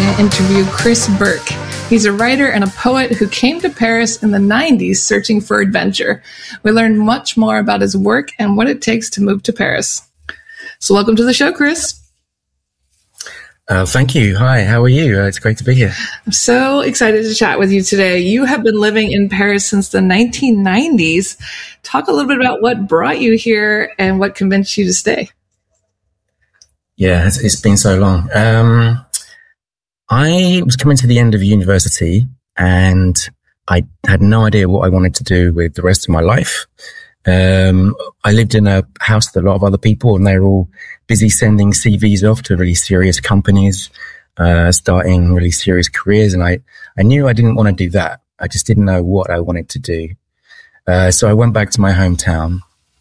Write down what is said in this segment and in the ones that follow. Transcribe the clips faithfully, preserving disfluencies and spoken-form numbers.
I interview Chris Burke. He's a writer and a poet who came to Paris in the nineties searching for adventure. We learned much more about his work and what it takes to move to Paris. So welcome to the show, Chris. Uh, thank you. Hi, how are you? Uh, it's great to be here. I'm so excited to chat with you today. You have been living in Paris since the nineteen nineties. Talk a little bit about what brought you here and what convinced you to stay. Yeah, it's, it's been so long. Um, I was coming to the end of university and I had no idea what I wanted to do with the rest of my life. Um, I lived in a house with a lot of other people and they were all busy sending C Vs off to really serious companies, uh, starting really serious careers. And I, I knew I didn't want to do that. I just didn't know what I wanted to do. Uh, so I went back to my hometown.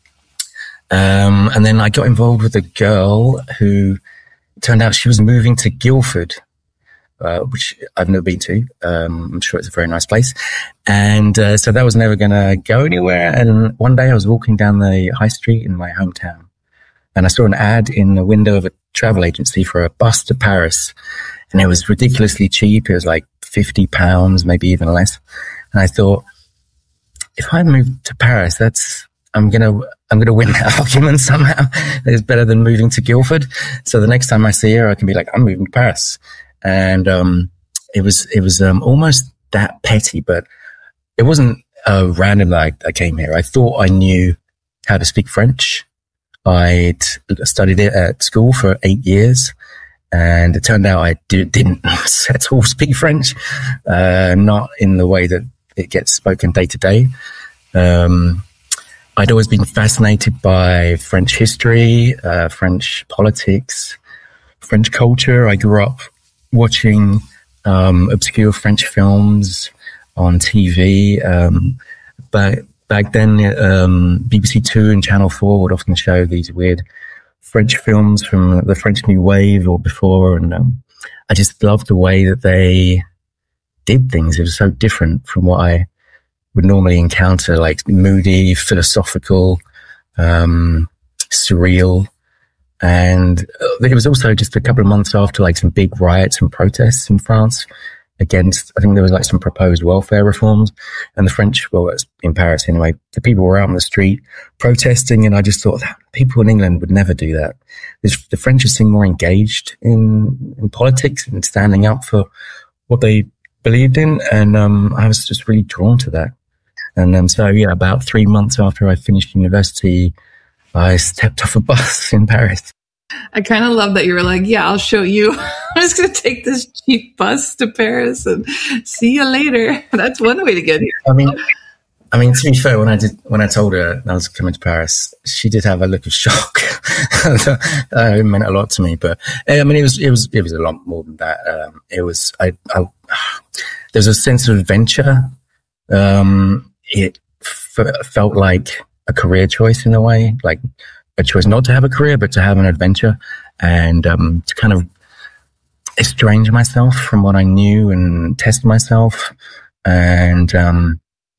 Um, and then I got involved with a girl who turned out she was moving to Guildford, uh, which I've never been to. Um, I'm sure it's a very nice place. And, uh, so that was never going to go anywhere. And one day I was walking down the high street in my hometown and I saw an ad in the window of a travel agency for a bus to Paris. And it was ridiculously cheap. It was like fifty pounds, maybe even less. And I thought, if I move to Paris, that's, I'm going to, I'm going to win that argument somehow. It's better than moving to Guildford. So the next time I see her, I can be like, I'm moving to Paris. And, um, it was, it was, um, almost that petty, but it wasn't, uh, random that I, I came here. I thought I knew how to speak French. I'd studied it at school for eight years and it turned out I did, didn't at all speak French, uh, not in the way that it gets spoken day to day. Um, I'd always been fascinated by French history, uh, French politics, French culture. I grew up watching um, obscure French films on T V. Um, but back then, um, B B C Two and Channel Four would often show these weird French films from the French New Wave or before. And um, I just loved the way that they did things. It was so different from what I would normally encounter, like moody, philosophical, um, surreal. And it was also just a couple of months after like some big riots and protests in France against, I think there was like some proposed welfare reforms and the French, well, it's in Paris anyway, the people were out on the street protesting. And I just thought that people in England would never do that. The French seem more engaged in, in politics and standing up for what they believed in. And, um, I was just really drawn to that. And um, so, yeah, about three months after I finished university, I stepped off a bus in Paris. I kind of love that you were like, yeah, I'll show you. I'm just going to take this cheap bus to Paris and see you later. That's one way to get here. I mean, I mean, to be fair, when I did, when I told her I was coming to Paris, she did have a look of shock. uh, it meant a lot to me, but I mean, it was, it was, it was a lot more than that. Um, it was, I, I, there's a sense of adventure. Um, It f- felt like a career choice in a way, like a choice not to have a career, but to have an adventure and um, to kind of estrange myself from what I knew and test myself. And um,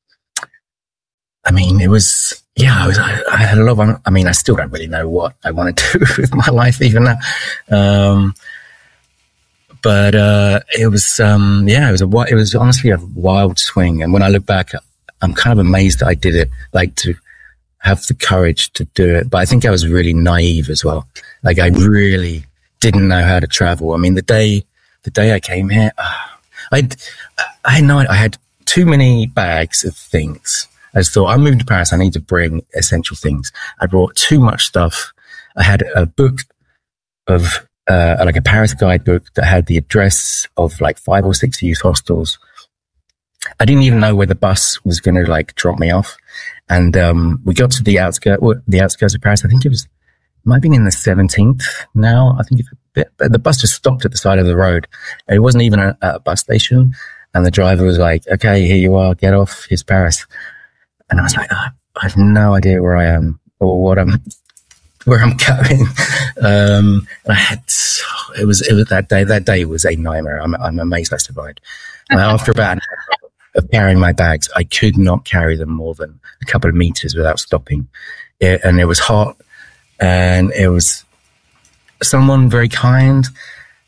I mean, it was, yeah, I, was, I, I had a lot of, I mean, I still don't really know what I want to do with my life even now. Um, but uh, it was, um, yeah, it was a, it was honestly a wild swing. And when I look back, I'm kind of amazed that I did it, like to have the courage to do it. But I think I was really naive as well. Like I really didn't know how to travel. I mean, the day, the day I came here, uh, I, I had no, I had too many bags of things. I just thought, I'm moving to Paris. I need to bring essential things. I brought too much stuff. I had a book of, uh, like a Paris guidebook that had the address of like five or six youth hostels. I didn't even know where the bus was going to like drop me off. And, um, we got to the outskirts, well, the outskirts of Paris. I think it was, it might have been in the seventeenth now. I think it's a bit, but the bus just stopped at the side of the road. It wasn't even a, a bus station. And the driver was like, okay, here you are, get off, here's Paris. And I was like, oh, I have no idea where I am or what I'm, where I'm going. Um, and I had, it was, it was that day, that day was a nightmare. I'm, I'm amazed I survived. And after about of carrying my bags, I could not carry them more than a couple of meters without stopping. It, and it was hot and it was someone very kind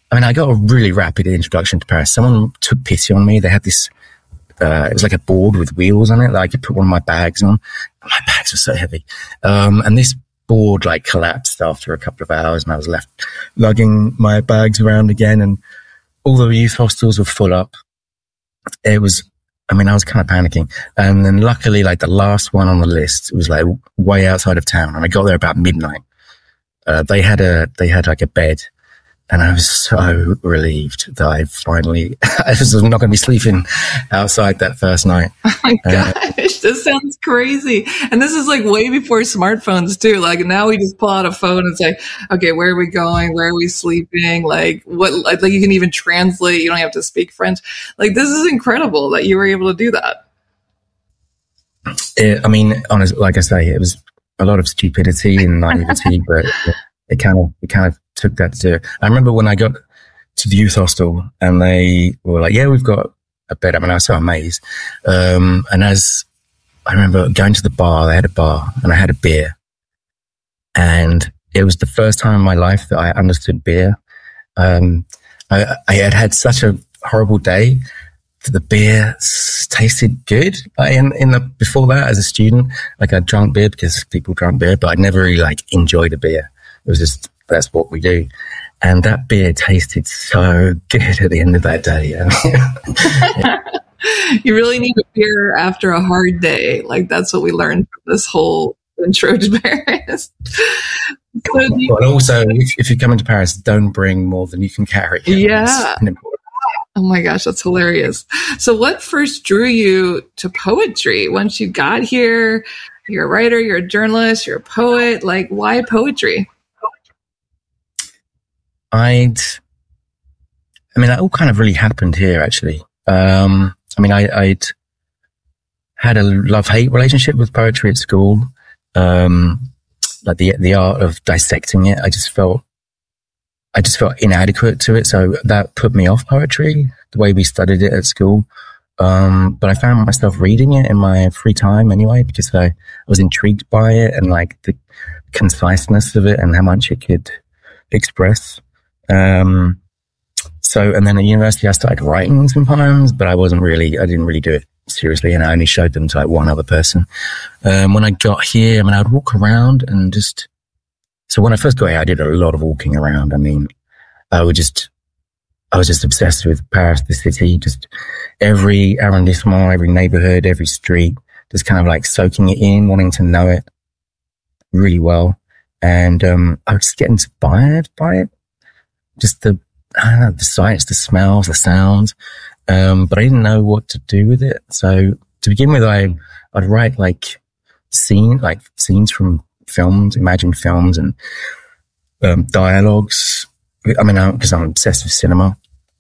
I mean, I got a really rapid introduction to Paris. Someone took pity on me. They had this, uh, it was like a board with wheels on it that I could put one of my bags on. My bags were so heavy. Um, and this board like collapsed after a couple of hours, and I was left lugging my bags around again, and all the youth hostels were full up. It was, I mean, I was kind of panicking. And then luckily, like the last one on the list was like way outside of town, and I got there about midnight. Uh, they had a, they had like a bed, and I was so relieved that I finally, I was not going to be sleeping outside that first night. Oh my Uh, gosh, this sounds crazy. And this is like way before smartphones too. Like now we just pull out a phone and say, okay, where are we going? Where are we sleeping? Like what, like, like you can even translate. You don't have to speak French. Like this is incredible that you were able to do that. it, I mean, honestly, like I say, it was a lot of stupidity and naivety, but it kind of, it kind of took that to, I remember when I got to the youth hostel and they were like, yeah, we've got a bed. I mean, I was so amazed. Um, and as I remember going to the bar, they had a bar and I had a beer, and it was the first time in my life that I understood beer. Um, I, I had had such a horrible day. The beer tasted good. In, in the, before that, as a student, like I drank beer because people drank beer, but I never really like enjoyed a beer. It was just, that's what we do. And that beer tasted so good at the end of that day. You really need a beer after a hard day. Like that's what we learned from this whole intro to Paris. So you, But also, if, if you come into Paris, don't bring more than you can carry. yeah. Oh my gosh, that's hilarious. So what first drew you to poetry? Once you got here, you're a writer, you're a journalist, you're a poet. Like, why poetry? I'd, I mean, that all kind of really happened here, actually. Um, I mean, I, I'd had a love-hate relationship with poetry at school. Um, like the, the art of dissecting it. I just felt, I just felt inadequate to it. So that put me off poetry, the way we studied it at school. Um, but I found myself reading it in my free time anyway, because I, I was intrigued by it and like the conciseness of it and how much it could express. Um, so, and then at university I started writing some poems, but I wasn't really, I didn't really do it seriously, and I only showed them to like one other person. Um, when I got here, I mean, I'd walk around and just, so when I first got here, I did a lot of walking around. I mean, I would just, I was just obsessed with Paris, the city, just every arrondissement, every neighborhood, every street, just kind of like soaking it in, wanting to know it really well. And, um, I would just get inspired by it. Just the, I don't know, the sights, the smells, the sounds. Um, but I didn't know what to do with it. So to begin with, I, I'd write like scene, like scenes from films, imagined films and, um, dialogues. I mean, because I'm obsessed with cinema.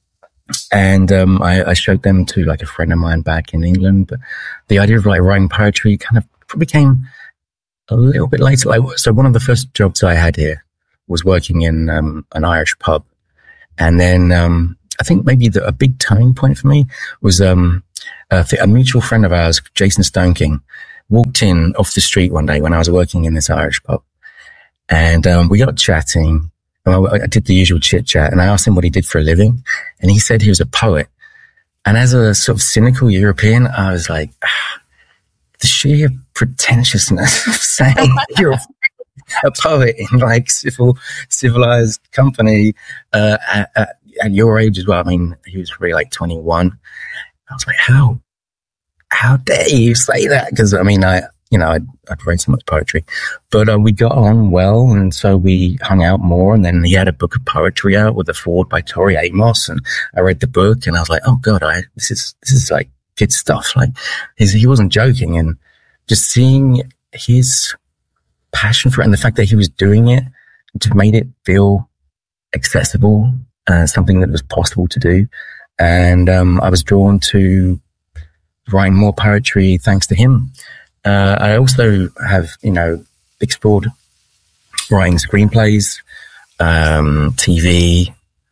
And, um, I, I showed them to like a friend of mine back in England. But the idea of like writing poetry kind of probably came a little bit later. Like, so one of the first jobs I had here was working in, um, an Irish pub. And then, um, I think maybe the, a big turning point for me was, um, a, a mutual friend of ours, Jason Stoneking, walked in off the street one day when I was working in this Irish pub. And, um, we got chatting. And I, I did the usual chit chat, and I asked him what he did for a living. And he said he was a poet. And as a sort of cynical European, I was like, ah, the sheer pretentiousness of saying you're a poet in like civil, civilized company, uh, at, at, at your age as well. I mean, he was probably like twenty-one. I was like, how, how dare you say that? Cause I mean, I, you know, I'd, I'd read so much poetry, but uh, we got on well. And so we hung out more. And then he had a book of poetry out with a foreword by Tori Amos. And I read the book and I was like, oh God, I, this is, this is like good stuff. Like he's, he wasn't joking. And just seeing his passion for it and the fact that he was doing it just made it feel accessible, uh, something that was possible to do. And, um, I was drawn to writing more poetry thanks to him. Uh, I also have, you know, explored writing screenplays, um, T V,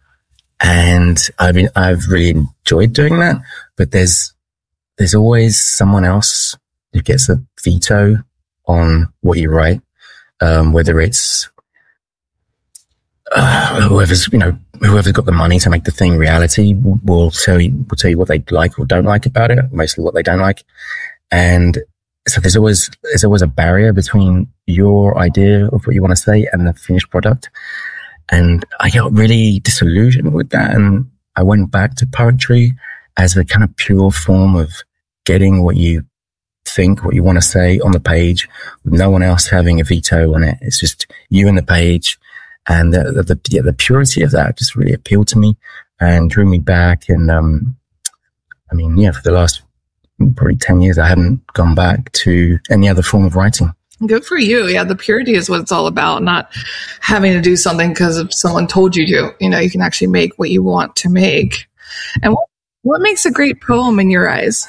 and I've been, I've really enjoyed doing that, but there's, there's always someone else who gets a veto on what you write. Um, whether it's, uh, whoever's, you know, whoever's got the money to make the thing reality will tell you, will tell you what they like or don't like about it, mostly what they don't like. And so there's always, there's always a barrier between your idea of what you want to say and the finished product. And I got really disillusioned with that. And I went back to poetry as a kind of pure form of getting what you think, what you want to say on the page, with no one else having a veto on it. It's just you and the page. And the, the, yeah, the purity of that just really appealed to me and drew me back. And, um, I mean, yeah, for the last probably ten years, I hadn't gone back to any other form of writing. Good for you. Yeah, the purity is what it's all about, not having to do something because if someone told you to. You know, you can actually make what you want to make. And what, what makes a great poem in your eyes?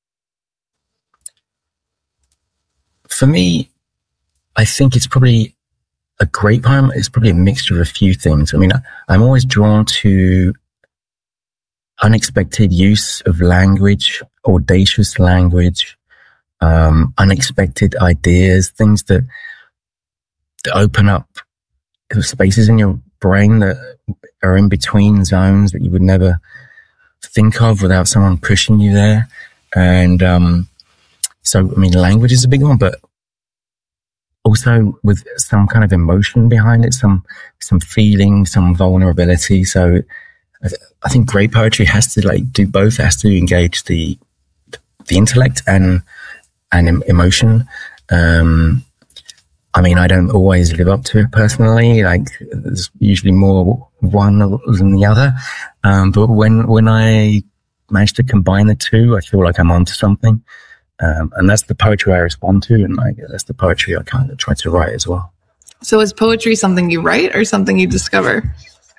For me, I think it's probably a great poem is probably a mixture of a few things. I mean, I'm always drawn to unexpected use of language, audacious language, um, unexpected ideas, things that, that open up spaces in your brain that are in between zones that you would never think of without someone pushing you there. And um, so, I mean, language is a big one, but also with some kind of emotion behind it, some some feeling, some vulnerability. So I, th- I think great poetry has to like do both. It has to engage the the intellect and and em- emotion. Um, I mean, I don't always live up to it personally. Like there's usually more one than the other. Um, but when when I manage to combine the two, I feel like I'm onto something. Um, and that's the poetry I respond to, and like that's the poetry I kind of try to write as well. So is poetry something you write or something you discover?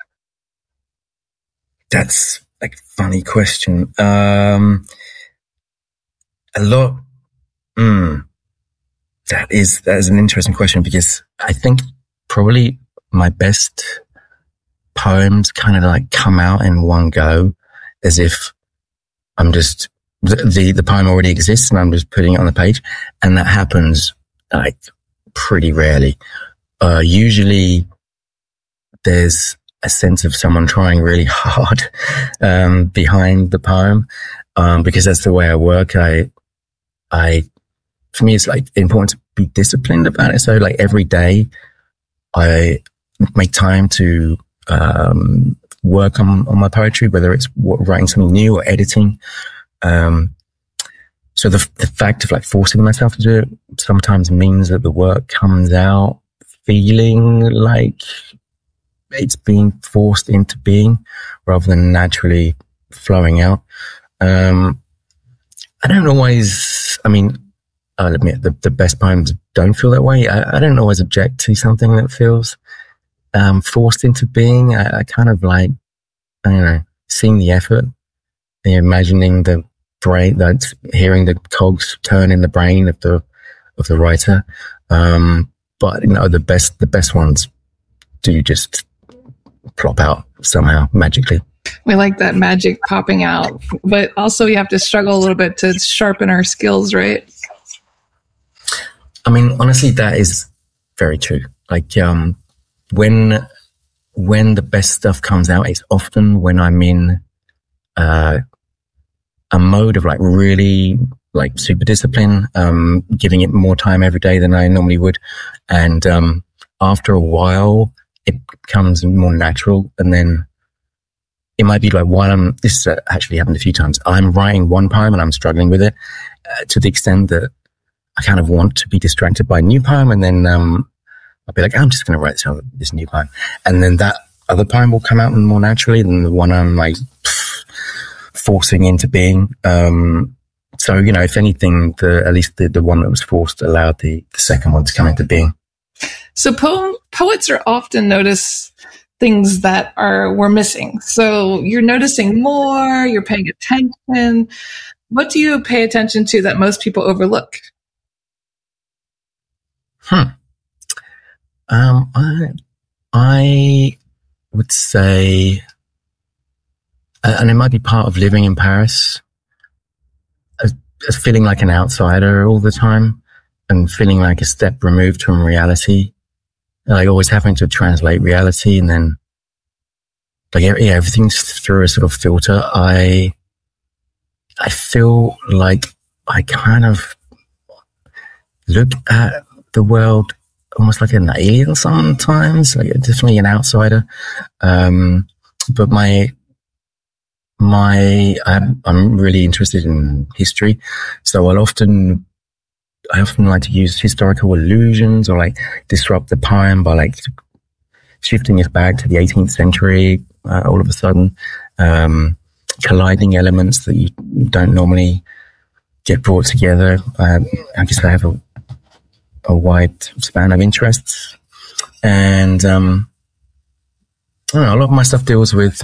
That's like a funny question. Um, a lot. Mm, that is that is an interesting question because I think probably my best poems kind of like come out in one go, as if I'm just. The, the, the poem already exists and I'm just putting it on the page. And that happens like pretty rarely. Uh, usually there's a sense of someone trying really hard, um, behind the poem. Um, because that's the way I work. I, I, for me, it's like important to be disciplined about it. So like every day I make time to, um, work on, on my poetry, whether it's writing something new or editing. Um, so the, the fact of like forcing myself to do it sometimes means that the work comes out feeling like it's being forced into being rather than naturally flowing out. Um, I don't always, I mean, I'll admit the, the best poems don't feel that way. I, I don't always object to something that feels, um, forced into being. I, I kind of like, I don't know, seeing the effort, imagining the brain, that's hearing the cogs turn in the brain of the of the writer. Um, but you know, the best the best ones do just plop out somehow magically. We like that magic popping out, but also you have to struggle a little bit to sharpen our skills, right? I mean, honestly, that is very true. Like um, when when the best stuff comes out, it's often when I'm in uh, a mode of like really like super discipline, um, giving it more time every day than I normally would. And, um, after a while, it becomes more natural. And then it might be like while I'm, this has actually happened a few times. I'm writing one poem and I'm struggling with it uh, to the extent that I kind of want to be distracted by a new poem. And then, um, I'll be like, I'm just going to write this, this new poem. And then that other poem will come out more naturally than the one I'm like, forcing into being. Um, so, you know, if anything, the, at least the, the one that was forced allowed the, the second one to come into being. So po- poets are often notice things that are we're missing. So you're noticing more, you're paying attention. What do you pay attention to that most people overlook? Hmm. Um, I, I would say, Uh, and it might be part of living in Paris, as, as feeling like an outsider all the time and feeling like a step removed from reality. Like always having to translate reality and then like, yeah, everything's through a sort of filter. I, I feel like I kind of look at the world almost like an alien sometimes, like definitely an outsider. Um, but my, my, I'm, I'm really interested in history. So I'll often, I often like to use historical allusions or like disrupt the poem by like shifting it back to the eighteenth century, uh, all of a sudden, um, colliding elements that you don't normally get brought together. Um, I guess I have a, a wide span of interests, and um, I don't know, a lot of my stuff deals with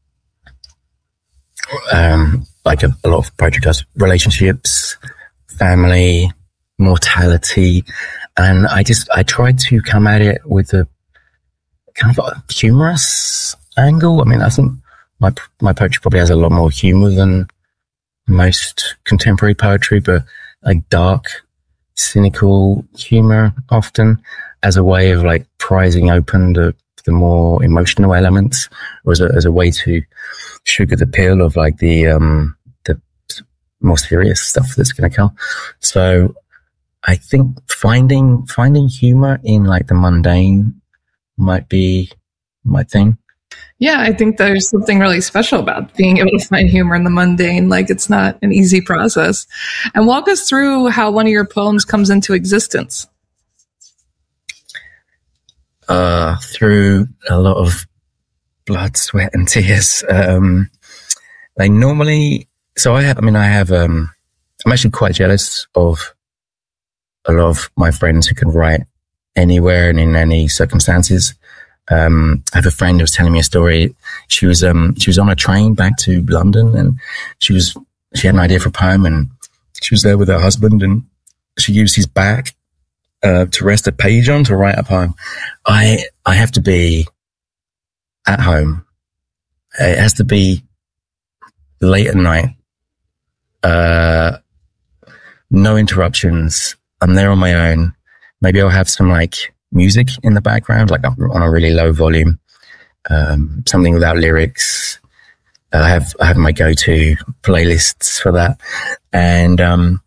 um, like a, a lot of poetry does relationships, family, mortality, and I just I try to come at it with a kind of a humorous angle. I mean, I think my my poetry probably has a lot more humor than most contemporary poetry, but like dark, cynical humor often as a way of like prizing open the the more emotional elements, or as a, as a way to sugar the pill of like the um the more serious stuff that's going to come. So I think finding finding humor in like the mundane might be my thing. Yeah, I think there's something really special about being able to find humor in the mundane. Like, it's not an easy process. And walk us through how one of your poems comes into existence. Uh, through a lot of blood, sweat, and tears. Um, like normally, so I have, I mean, I have, um, I'm actually quite jealous of a lot of my friends who can write anywhere and in any circumstances. Um, I have a friend who was telling me a story. She was, um, she was on a train back to London, and she was, she had an idea for a poem, and she was there with her husband, and she used his back, uh, to rest a page on to write a poem. I, I have to be at home. It has to be late at night. Uh, no interruptions. I'm there on my own. Maybe I'll have some like music in the background, like on a really low volume, um, something without lyrics. Uh, I have, I have my go-to playlists for that. And, um,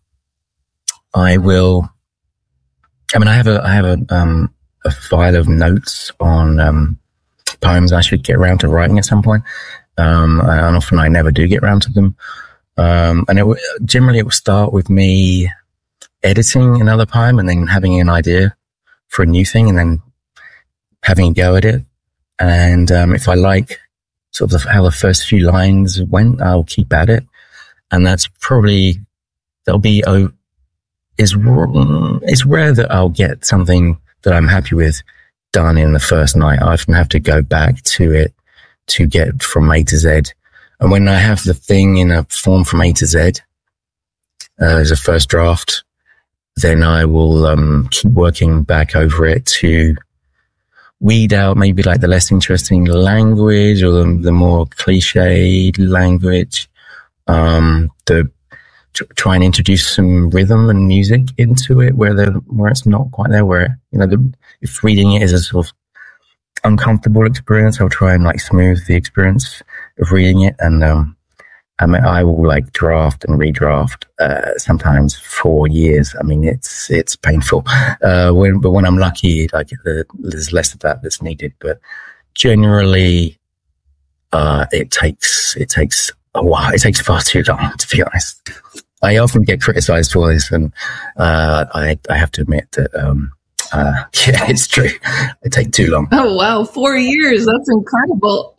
I will, I mean, I have a, I have a, um, a file of notes on, um, poems I should get around to writing at some point. Um, and often I never do get around to them. Um, and it w- generally it will start with me editing another poem and then having an idea for a new thing and then having a go at it. And, um, if I like sort of how the first few lines went, I'll keep at it. And that's probably, there'll be, oh, it's, it's rare that I'll get something that I'm happy with done in the first night. I often have to go back to it to get from A to Z. And when I have the thing in a form from A to Z, uh, as a first draft, then I will, um, keep working back over it to weed out maybe like the less interesting language or the, the more cliched language, um, the, to try and introduce some rhythm and music into it where the, where it's not quite there, where, you know, the, if reading it is a sort of uncomfortable experience, I'll try and like smooth the experience of reading it. And, um, I mean, I will like draft and redraft, uh, sometimes for years. I mean, it's, it's painful. Uh, when, but when I'm lucky, like the, there's less of that that's needed, but generally, uh, it takes, it takes a while. It takes far too long, to be honest. I often get criticized for this, and, uh, I, I have to admit that, um, uh, yeah, it's true. It takes too long. Oh, wow. Four years. That's incredible.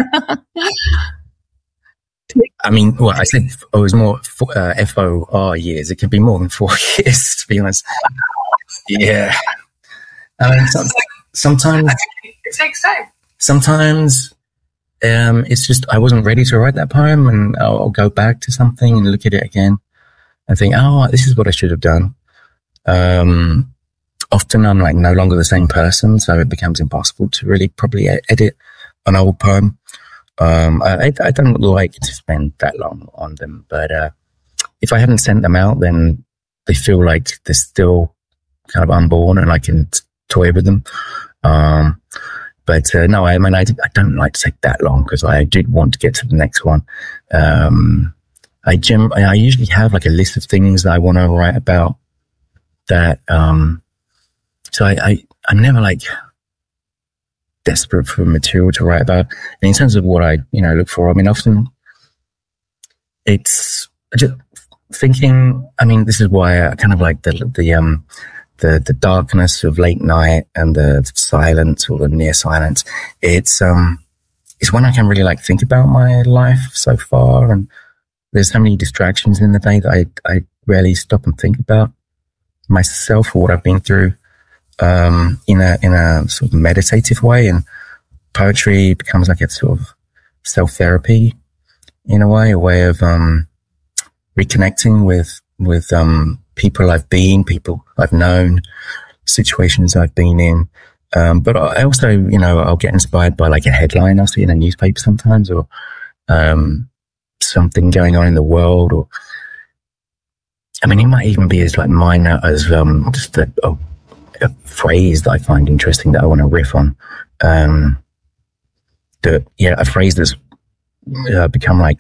I mean, well, I said oh, it was more uh, F O R years. It could be more than four years, to be honest. Yeah. I mean, some, sometimes it takes time. Sometimes um, it's just I wasn't ready to write that poem, and I'll, I'll go back to something and look at it again and think, oh, this is what I should have done. Um, often I'm like no longer the same person, so it becomes impossible to really probably edit an old poem. Um, I, I don't like to spend that long on them, but, uh, if I haven't sent them out, then they feel like they're still kind of unborn and I can t- toy with them. Um, But uh, no, I mean, I, I don't like to take that long because I did want to get to the next one. Um, I, gem- I usually have like a list of things that I want to write about that. Um, so I, I, I'm never like desperate for material to write about. And in terms of what I, you know, look for, I mean, often it's just thinking, I mean, this is why I kind of like the, the, um, the, the darkness of late night and the silence or the near silence. It's, um, it's when I can really like think about my life so far. And there's so many distractions in the day that I, I rarely stop and think about myself or what I've been through, um, in a, in a sort of meditative way. And poetry becomes like a sort of self-therapy in a way, a way of, um, reconnecting with, with, um, people I've been, people I've known, situations I've been in. Um, but I also, you know, I'll get inspired by like a headline I'll see in a newspaper sometimes, or, um, something going on in the world, or, I mean, it might even be as like minor as, um, just a, a, a phrase that I find interesting that I want to riff on. Um, that, yeah, a phrase that's uh, become like,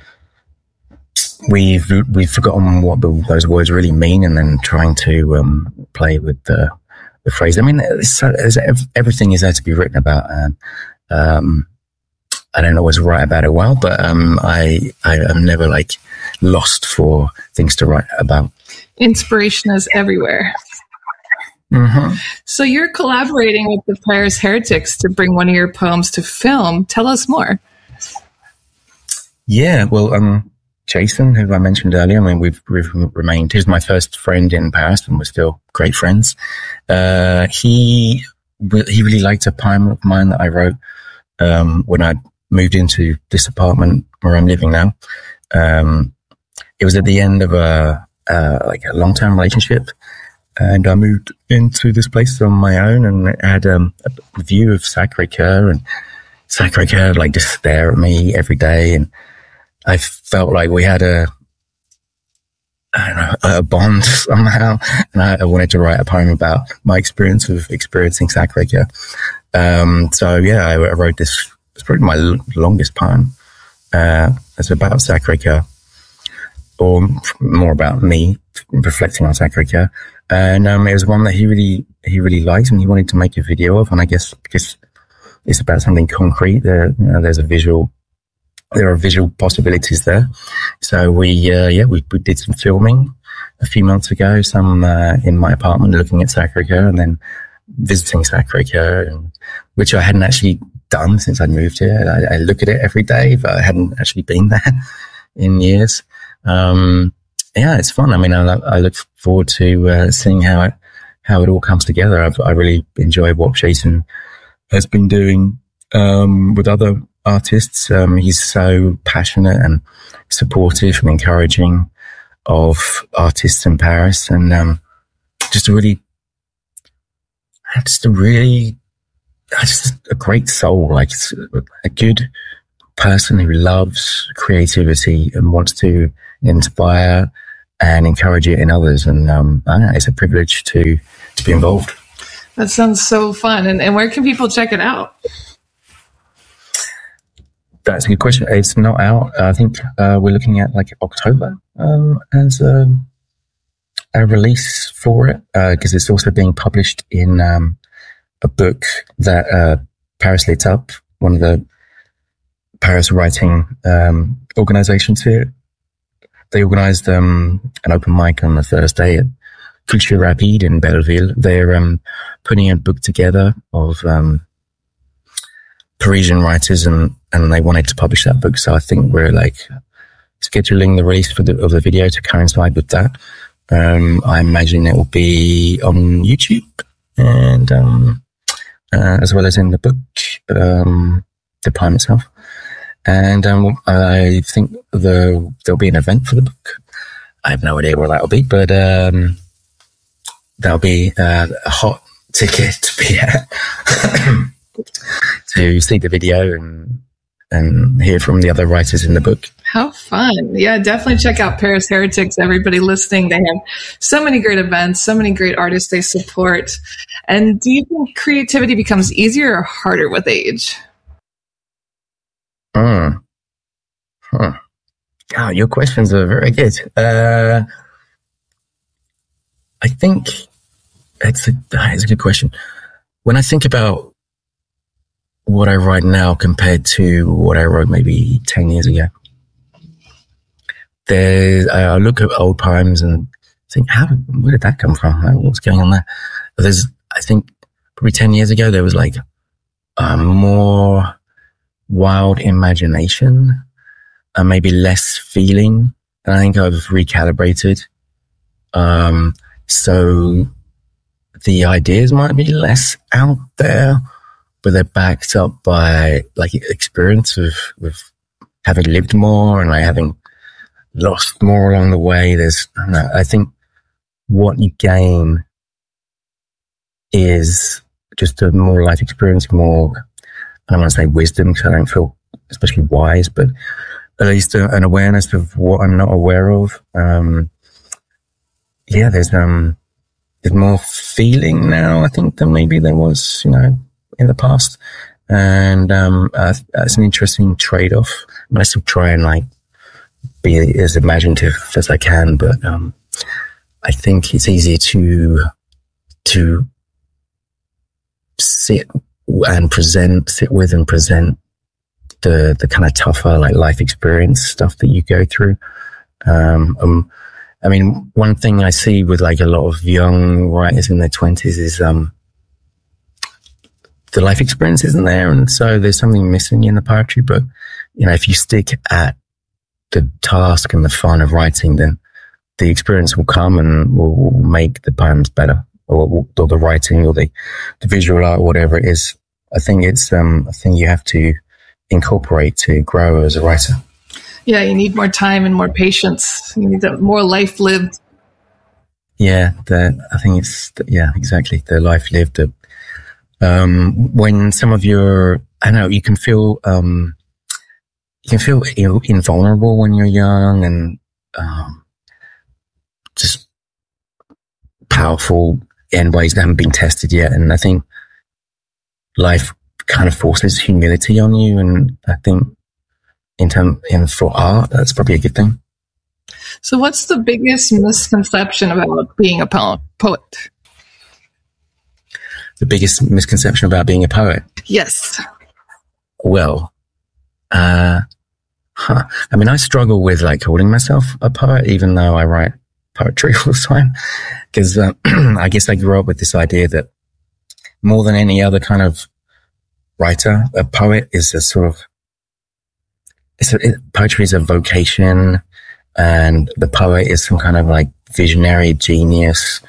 We've we've forgotten what the, those words really mean, and then trying to um, play with the the phrase. I mean, it's, it's, everything is there to be written about, and um, I don't always write about it well, but um, I I am never like lost for things to write about. Inspiration is everywhere. Mm-hmm. So you're collaborating with the Paris Heretics to bring one of your poems to film. Tell us more. Yeah, well, um. Jason, who I mentioned earlier, I mean, we've, we've remained, he's my first friend in Paris and we're still great friends. Uh, he, he really liked a poem of mine that I wrote, um, when I moved into this apartment where I'm living now. Um, it was at the end of a, uh, like a long-term relationship, and I moved into this place on my own, and I had, um, a view of Sacré-Cœur, and Sacré-Cœur like just stare at me every day, and I felt like we had a, I don't know, a bond somehow. And I, I wanted to write a poem about my experience of experiencing Sacré-Cœur. Um, so yeah, I, I wrote this, it's probably my l- longest poem. Uh, it's about Sacré-Cœur, or more about me reflecting on Sacré-Cœur. And, um, it was one that he really, he really liked and he wanted to make a video of. And I guess because it's about something concrete, there, you know, there's a visual, there are visual possibilities there. So we, uh, yeah, we, we did some filming a few months ago, some, uh, in my apartment looking at Sacré-Cœur, and then visiting Sacré-Cœur, and, which I hadn't actually done since I moved here. I, I look at it every day, but I hadn't actually been there in years. Um, yeah, it's fun. I mean, I, I look forward to, uh, seeing how it, how it all comes together. I've, I really enjoy what Jason has been doing, um, with other artists. Um, he's so passionate and supportive and encouraging of artists in Paris, and um, just a really, just a really, just a great soul. Like a good person who loves creativity and wants to inspire and encourage it in others. And um, I don't know, it's a privilege to to be involved. That sounds so fun. And, and where can people check it out? That's a good question. It's not out. I think uh, we're looking at like October um, as a, a release for it, because uh, it's also being published in um, a book that uh, Paris Lit Up, one of the Paris writing um, organizations here. They organized um, an open mic on a Thursday at Culture Rapide in Belleville. They're um, putting a book together of um, Parisian writers, and, and they wanted to publish that book. So I think we're like scheduling the release for the, of the video to coincide with that. Um, I imagine it will be on YouTube and, um, uh, as well as in the book, um, the poem itself. And, um, I think the, there'll be an event for the book. I have no idea where that'll be, but, um, that'll be uh, a hot ticket to be at. To see the video and and hear from the other writers in the book. How fun. Yeah, definitely check out Paris Heretics, everybody listening. They have so many great events, so many great artists they support. And do you think creativity becomes easier or harder with age? Hmm. Huh. God, your questions are very good. Uh, I think it's a, it's a good question. When I think about what I write now compared to what I wrote maybe ten years ago, there, I look at old poems and think, how, where did that come from? What's going on there? But there's, I think probably ten years ago, there was like a more wild imagination and maybe less feeling. And I think I've recalibrated. Um, so the ideas might be less out there, but they're backed up by like experience of, with having lived more and like having lost more along the way. There's, I don't know, I think what you gain is just a more life experience, more, I don't want to say wisdom because I don't feel especially wise, but at least a, an awareness of what I'm not aware of. Um, yeah, there's, um, there's more feeling now, I think, than maybe there was, you know, in the past. And, um, uh, it's an interesting trade-off. I, mean, I still try and like be as imaginative as I can, but, um, I think it's easier to, to sit and present, sit with and present the, the kind of tougher, like life experience stuff that you go through. Um, um, I mean, one thing I see with like a lot of young writers in their twenties is, um, the life experience isn't there. And so there's something missing in the poetry. But, you know, if you stick at the task and the fun of writing, then the experience will come and will, will make the poems better, or, or the writing or the, the visual art, whatever it is. I think it's, um, a thing you have to incorporate to grow as a writer. Yeah, you need more time and more patience. You need more life lived. Yeah, the, I think it's, yeah, exactly. The life lived. The, um, when some of your, I don't know, you can feel, um, you can feel Ill, invulnerable when you're young and, um, just powerful in ways that haven't been tested yet. And I think life kind of forces humility on you. And I think, in term, in for art, that's probably a good thing. So what's the biggest misconception about being a po- poet? The biggest misconception about being a poet? Yes. Well, uh, huh. I mean, I struggle with like calling myself a poet, even though I write poetry all the time. Because uh, I guess I grew up with this idea that more than any other kind of writer, a poet is a sort of It's a, it, poetry is a vocation, and the poet is some kind of like visionary genius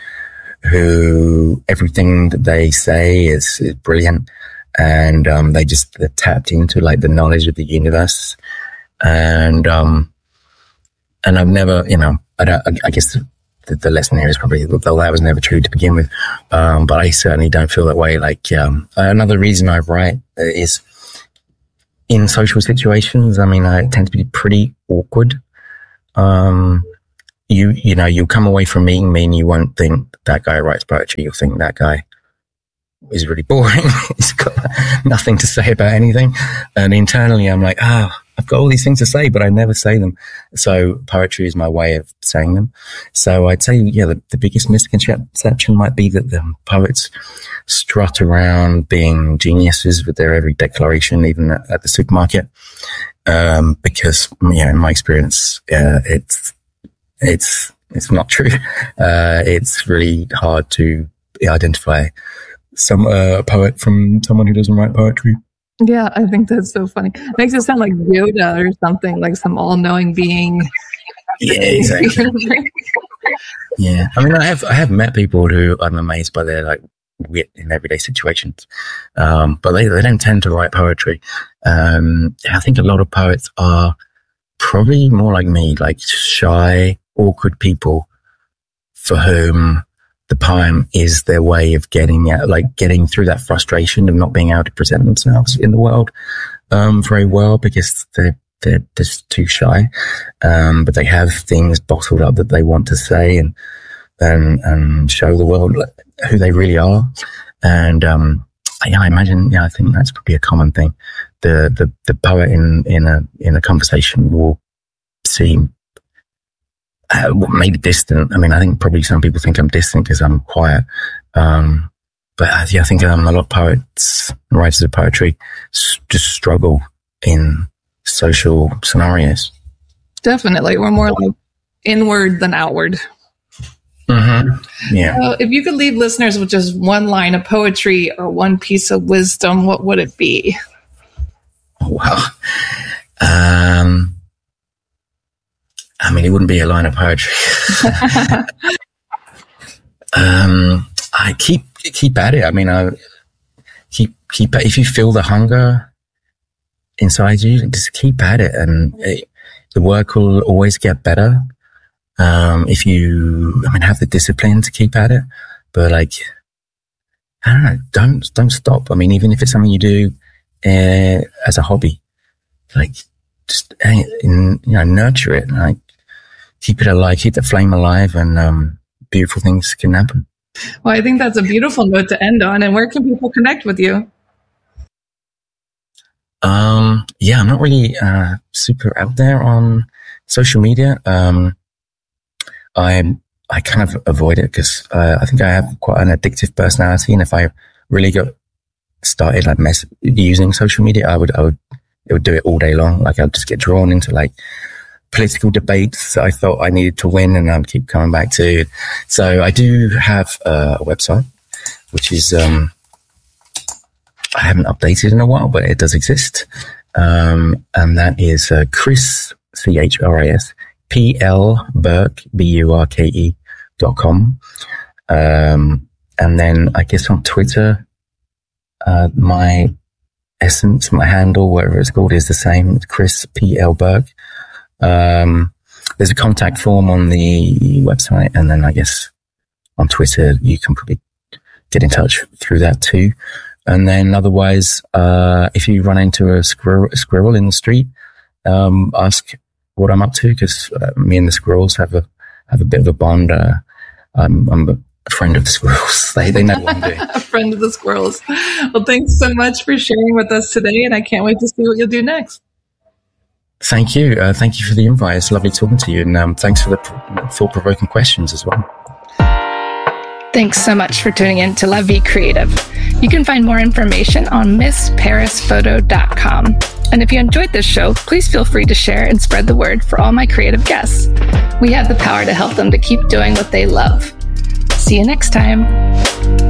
who everything that they say is, is brilliant, and um, they just they're tapped into like the knowledge of the universe, and um, and I've never, you know, I don't. I, I guess the, the lesson here is probably though that was never true to begin with, um, but I certainly don't feel that way. Like um, another reason I write is, in social situations, I mean, I tend to be pretty awkward. Um, you, you know, you'll come away from meeting me and you won't think that guy writes poetry. You'll think that guy is really boring. He's got nothing to say about anything. And internally, I'm like, ah, oh, I've got all these things to say, but I never say them. So poetry is my way of saying them. So I'd say, yeah, the, the biggest misconception might be that the poets strut around being geniuses with their every declaration, even at, at the supermarket. Um, because, yeah, in my experience, uh, it's, it's, it's not true. Uh, it's really hard to identify some, uh, a poet from someone who doesn't write poetry. Yeah, I think that's so funny. It makes it sound like Yoda or something, like some all-knowing being. Yeah, exactly. Yeah, I mean, I have I have met people who I'm amazed by their like wit in everyday situations, um, but they they don't tend to write poetry. Um, I think a lot of poets are probably more like me, like shy, awkward people for whom the poem is their way of getting at, like getting through that frustration of not being able to present themselves in the world um, very well, because they they're just too shy. Um, but they have things bottled up that they want to say and, and, and show the world who they really are. And, um, yeah, I imagine, yeah, I think that's probably a common thing. The, the, the poet in, in a, in a conversation will seem, uh, maybe distant. I mean, I think probably some people think I'm distant because I'm quiet. Um, but uh, yeah, I think, um, a lot of poets and writers of poetry s- just struggle in social scenarios. Definitely. We're more like inward than outward. Mm-hmm. Yeah. So if you could leave listeners with just one line of poetry or one piece of wisdom, what would it be? Oh, wow. Um, I mean, it wouldn't be a line of poetry. um, I keep, keep at it. I mean, I keep, keep, if you feel the hunger inside you, just keep at it, and it, the work will always get better. Um, if you, I mean, have the discipline to keep at it, but like, I don't know, don't, don't stop. I mean, even if it's something you do, uh, as a hobby, like just, uh, in, you know, nurture it, like keep it alive, keep the flame alive, and, um, beautiful things can happen. Well, I think that's a beautiful note to end on. And where can people connect with you? Um, yeah, I'm not really, uh, super out there on social media. Um, I, I kind of avoid it because, uh, I think I have quite an addictive personality. And if I really got started like mess using social media, I would, I would, it would do it all day long. Like I'd just get drawn into like political debates that I thought I needed to win, and I'd keep coming back to. So I do have uh, a website, which is, um, I haven't updated in a while, but it does exist. Um, and that is, uh, Chris, C H R I S, P L Burke, B U R K E dot com. Um, and then I guess on Twitter, uh, my essence, my handle, whatever it's called, is the same, Chris P L Burke. Um, there's a contact form on the website, and then I guess on Twitter, you can probably get in touch through that too. And then otherwise, uh, if you run into a squirrel, a squirrel in the street, um, ask what I'm up to, because uh, me and the squirrels have a, have a bit of a bond. Uh, I'm, I'm a friend of the squirrels. They, they know what I'm doing. A friend of the squirrels. Well, thanks so much for sharing with us today, and I can't wait to see what you'll do next. Thank you. Uh, thank you for the invite. It's lovely talking to you. And um, thanks for the thought-provoking questions as well. Thanks so much for tuning in to La Vie Creative. You can find more information on miss paris photo dot com. And if you enjoyed this show, please feel free to share and spread the word for all my creative guests. We have the power to help them to keep doing what they love. See you next time.